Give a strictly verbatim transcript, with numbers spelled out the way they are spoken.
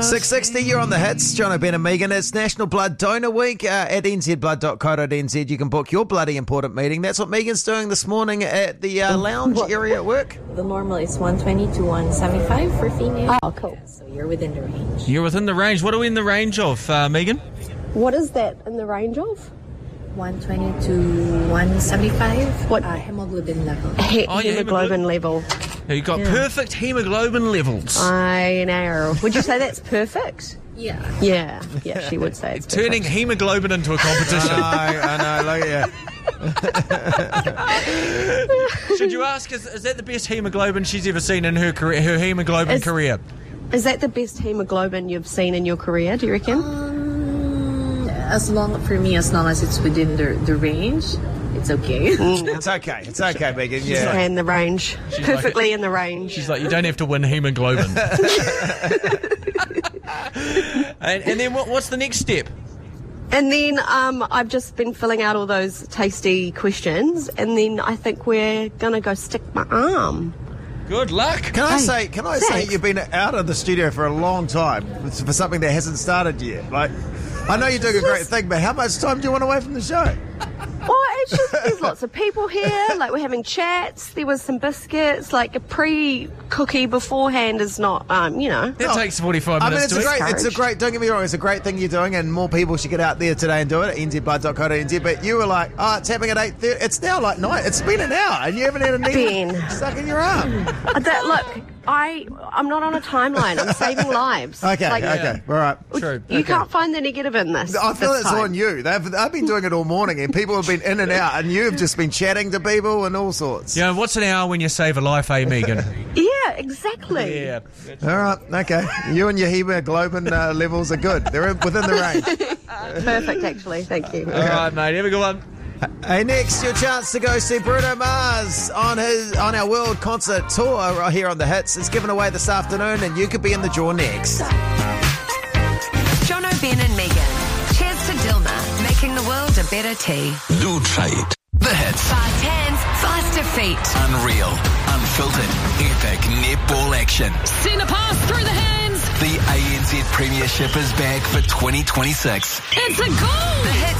six sixty, you're on the hits. John O'Brien and Megan. It's National Blood Donor Week. Uh, at n z blood dot co dot n z, you can book your bloody important meeting. That's what Megan's doing this morning at the uh, lounge area at work. The normal is one twenty to one seventy-five for female. Oh, cool. So you're within the range. You're within the range. What are we in the range of, uh, Megan? What is that in the range of? one twenty to one seventy-five. What? Uh, hemoglobin level. He- Oh, yeah, hemoglobin level. You've got Yeah. perfect hemoglobin levels. I know. Would you say that's perfect? Yeah. Yeah. Yeah, she would say it's Turning perfect. hemoglobin into a competition. I, I know, look at you. Should you ask, is, is that the best hemoglobin she's ever seen in her career, her hemoglobin Is- career? Is that the best hemoglobin you've seen in your career, do you reckon? Um, as long for me, as long as it's within the the range, it's okay. It's okay. It's okay, Megan. Yeah. Okay, in the range. Perfectly like- in the range. She's like, you don't have to win hemoglobin. and, and then what, what's the next step? And then um, I've just been filling out all those tasty questions, and then I think we're going to go stick my arm. Good luck. Can I Hey, say? Can I say thanks. you've been out of the studio for a long time for something that hasn't started yet? Like, I know you're doing a great thing, but how much time do you want away from the show? Well, it's just, there's lots of people here, like we're having chats, there was some biscuits, like a pre-cookie beforehand is not, um, you know. That takes forty-five I mean, minutes it's a to great, it's a great. Don't get me wrong, it's a great thing you're doing, and more people should get out there today and do it at n z blood dot co dot n z. But you were like, oh, it's happening at eight thirty. It's now like night. It's been an hour, and you haven't had a needle Ben. stuck in your arm. Uh, that, look, I, I'm not on a timeline, I'm saving lives. Okay, Like, okay, all right. True. You Okay. can't find the negative in this. I feel this it's time. on you. They've, I've been doing it all morning, and people have been in and out, and you've just been chatting to people and all sorts. Yeah, what's an hour when you save a life, eh, Megan? Yeah, exactly. yeah. All right, okay. You and your hemoglobin uh, levels are good. They're within the range. Perfect, actually. Thank you. All right, mate. Have a good one. Hey, next, your chance to go see Bruno Mars on his on our world concert tour right here on the Hits. It's given away this afternoon, and you could be in the draw next. John O'Brien and Megan. Cheers to Dilma, making the world a better tea. Do try it. The Hits. Fast hands, faster feet. Unreal, unfiltered, epic netball action. Send a pass through the hands. The A N Z Premiership is back for twenty twenty-six. It's a goal. The Hits.